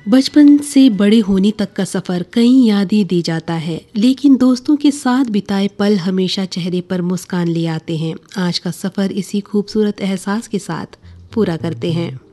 बचपन से बड़े होने तक का सफ़र कई यादें दे जाता है, लेकिन दोस्तों के साथ बिताए पल हमेशा चेहरे पर मुस्कान ले आते हैं। आज का सफ़र इसी खूबसूरत एहसास के साथ पूरा करते हैं।